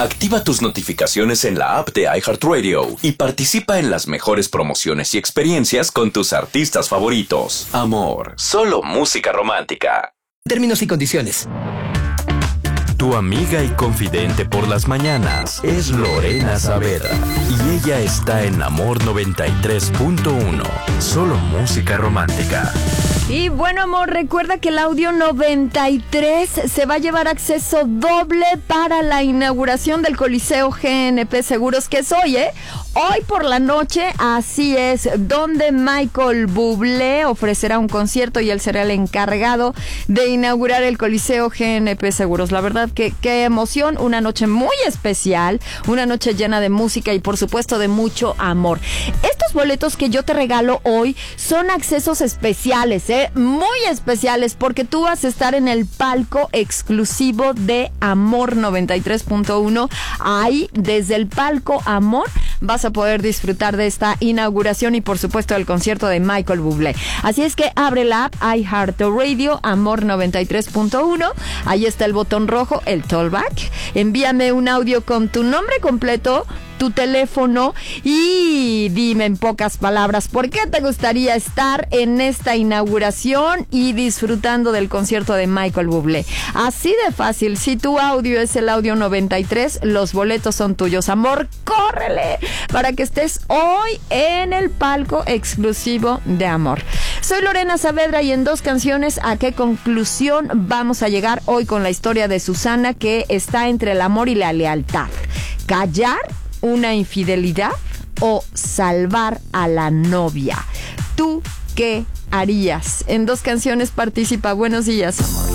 Activa tus notificaciones en la app de iHeartRadio y participa en las mejores promociones y experiencias con tus artistas favoritos. Amor, solo música romántica. Términos y condiciones. Tu amiga y confidente por las mañanas es Lorena Saavedra y ella está en Amor 93.1. Solo música romántica. Y bueno, amor, recuerda que el audio 93 se va a llevar acceso doble para la inauguración del Coliseo GNP Seguros, que es hoy, hoy por la noche, así es, donde Michael Bublé ofrecerá un concierto y él será el encargado de inaugurar el Coliseo GNP Seguros. La verdad que qué emoción, una noche muy especial, una noche llena de música y por supuesto de mucho amor. Estos boletos que yo te regalo hoy son accesos especiales, muy especiales, porque tú vas a estar en el palco exclusivo de Amor 93.1. Ahí, desde el palco Amor, vas a poder disfrutar de esta inauguración y por supuesto del concierto de Michael Bublé. Así es que abre la app iHeartRadio Amor 93.1. Ahí está el botón rojo, el Tollback. Envíame un audio con tu nombre completo, tu teléfono y dime en pocas palabras por qué te gustaría estar en esta inauguración y disfrutando del concierto de Michael Bublé. Así de fácil. Si tu audio es el audio 93, los boletos son tuyos. Amor, córrele para que estés hoy en el palco exclusivo de Amor. Soy Lorena Saavedra y en 2 canciones, ¿a qué conclusión vamos a llegar hoy con la historia de Susana, que está entre el amor y la lealtad? ¿Callar una infidelidad o salvar a la novia? ¿Tú qué harías? En 2 canciones participa. Buenos días, amor.